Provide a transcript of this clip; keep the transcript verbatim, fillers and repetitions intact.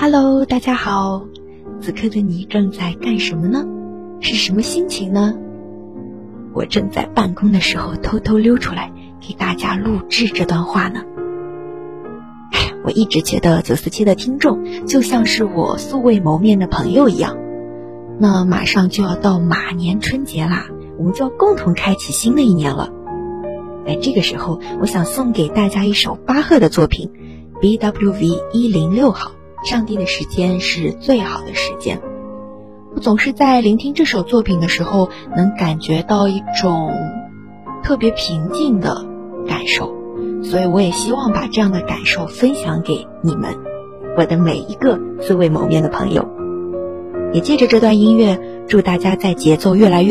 Hello， 大家好，此刻的你正在干什么呢？是什么心情呢？我正在办公的时候偷偷溜出来给大家录制这段话呢。哎，我一直觉得九四七的听众就像是我素未谋面的朋友一样。那马上就要到马年春节啦，我们就要共同开启新的一年了。在这个时候，我想送给大家一首巴赫的作品 B W V 一零六号，上帝的时间是最好的时间。我总是在聆听这首作品的时候，能感觉到一种特别平静的感受，所以我也希望把这样的感受分享给你们，我的每一个素未谋面的朋友。也借着这段音乐，祝大家在节奏越来越